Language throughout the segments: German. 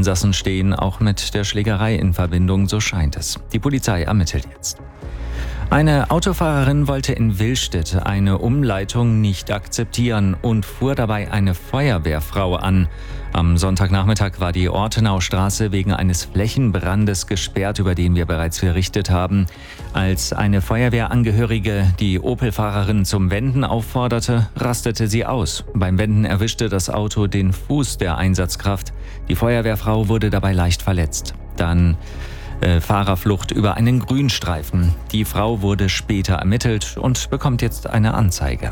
Insassen stehen auch mit der Schlägerei in Verbindung, so scheint es. Die Polizei ermittelt jetzt. Eine Autofahrerin wollte in Willstedt eine Umleitung nicht akzeptieren und fuhr dabei eine Feuerwehrfrau an. Am Sonntagnachmittag war die Ortenaustraße wegen eines Flächenbrandes gesperrt, über den wir bereits berichtet haben. Als eine Feuerwehrangehörige die Opel-Fahrerin zum Wenden aufforderte, rastete sie aus. Beim Wenden erwischte das Auto den Fuß der Einsatzkraft. Die Feuerwehrfrau wurde dabei leicht verletzt. Dann Fahrerflucht über einen Grünstreifen. Die Frau wurde später ermittelt und bekommt jetzt eine Anzeige.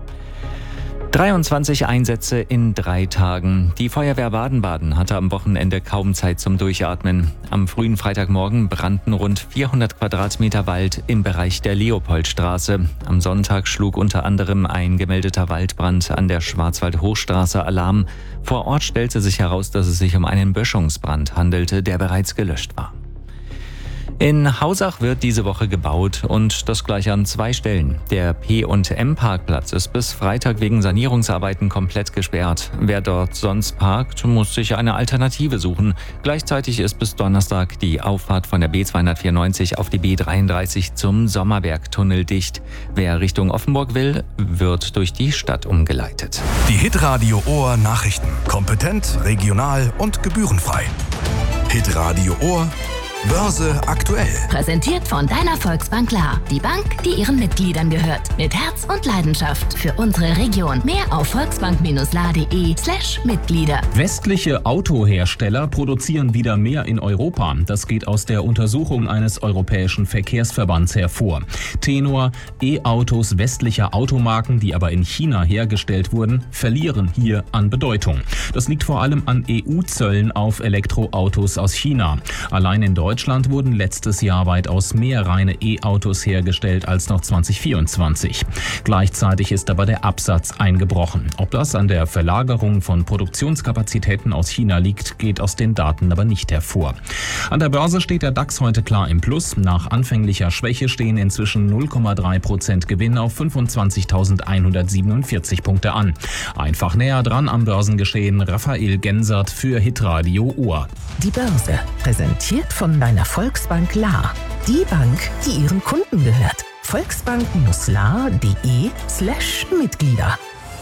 23 Einsätze in 3 Tagen. Die Feuerwehr Baden-Baden hatte am Wochenende kaum Zeit zum Durchatmen. Am frühen Freitagmorgen brannten rund 400 Quadratmeter Wald im Bereich der Leopoldstraße. Am Sonntag schlug unter anderem ein gemeldeter Waldbrand an der Schwarzwald-Hochstraße Alarm. Vor Ort stellte sich heraus, dass es sich um einen Böschungsbrand handelte, der bereits gelöscht war. In Hausach wird diese Woche gebaut und das gleich an 2 Stellen. Der P&M-Parkplatz ist bis Freitag wegen Sanierungsarbeiten komplett gesperrt. Wer dort sonst parkt, muss sich eine Alternative suchen. Gleichzeitig ist bis Donnerstag die Auffahrt von der B294 auf die B33 zum Sommerbergtunnel dicht. Wer Richtung Offenburg will, wird durch die Stadt umgeleitet. Die Hitradio Ohr Nachrichten. Kompetent, regional und gebührenfrei. Hitradio Ohr Börse aktuell. Präsentiert von deiner Volksbank Klar. Die Bank, die ihren Mitgliedern gehört. Mit Herz und Leidenschaft für unsere Region. Mehr auf volksbank-la.de/Mitglieder. Westliche Autohersteller produzieren wieder mehr in Europa. Das geht aus der Untersuchung eines europäischen Verkehrsverbands hervor. Tenor: E-Autos westlicher Automarken, die aber in China hergestellt wurden, verlieren hier an Bedeutung. Das liegt vor allem an EU-Zöllen auf Elektroautos aus China. Allein in Deutschland wurden letztes Jahr weitaus mehr reine E-Autos hergestellt als noch 2024. Gleichzeitig ist aber der Absatz eingebrochen. Ob das an der Verlagerung von Produktionskapazitäten aus China liegt, geht aus den Daten aber nicht hervor. An der Börse steht der DAX heute klar im Plus. Nach anfänglicher Schwäche stehen inzwischen 0,3% Gewinn auf 25.147 Punkte an. Einfach näher dran am Börsengeschehen Raphael Gensert für Hitradio Ohr. Die Börse, präsentiert von deiner Volksbank La. Die Bank, die ihren Kunden gehört. volksbank-la.de/Mitglieder.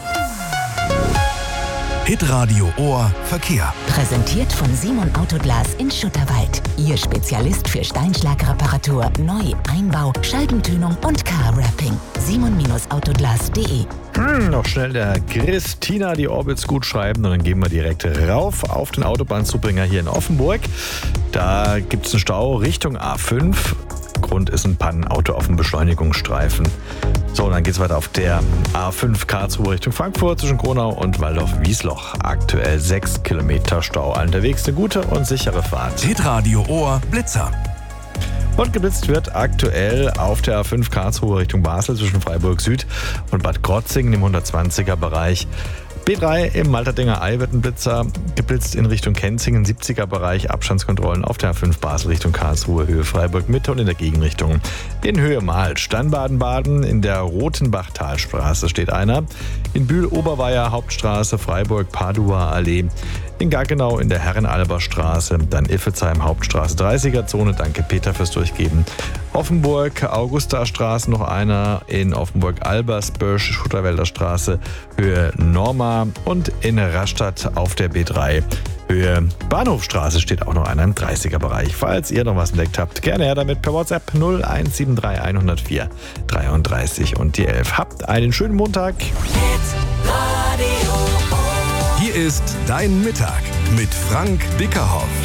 Hitradio Ohr Verkehr. Präsentiert von Simon Autoglas in Schutterwald. Ihr Spezialist für Steinschlagreparatur, Neu-, Einbau, Scheibentönung und Car-Wrapping. simon-autoglas.de. Noch schnell der Christina die Orbits gut schreiben und dann gehen wir direkt rauf auf den Autobahnzubringer hier in Offenburg. Da gibt es einen Stau Richtung A5. Grund ist ein Pannenauto auf dem Beschleunigungsstreifen. So, und dann geht es weiter auf der A5 Karlsruhe Richtung Frankfurt zwischen Kronau und Waldorf-Wiesloch. Aktuell 6 Kilometer Stau. Unterwegs eine gute und sichere Fahrt. Hitradio Ohr Blitzer. Und geblitzt wird aktuell auf der A5 Karlsruhe Richtung Basel zwischen Freiburg Süd und Bad Krotzingen im 120er Bereich. B3 im Malterdinger Ei wird ein Blitzer geblitzt in Richtung Kenzingen, 70er Bereich, Abstandskontrollen auf der A5 Basel Richtung Karlsruhe, Höhe Freiburg Mitte und in der Gegenrichtung in Höhe Mahlt. Dann Baden-Baden in der Rotenbachtalstraße steht einer, in Bühl-Oberweier Hauptstraße, Freiburg Padua Allee, in Gaggenau in der Herrenalber-Straße, dann Iffezheim Hauptstraße 30er-Zone, danke Peter fürs Durchgeben. Offenburg Augusta-Straße noch einer, in Offenburg-Albersbösch, Schutterwälder Straße, Höhe Norma und in Rastatt auf der B3, Höhe Bahnhofstraße steht auch noch einer im 30er-Bereich. Falls ihr noch was entdeckt habt, gerne her damit per WhatsApp 0173 104 33 und die 11. Habt einen schönen Montag. Hier ist Dein Mittag mit Frank Bickerhoff.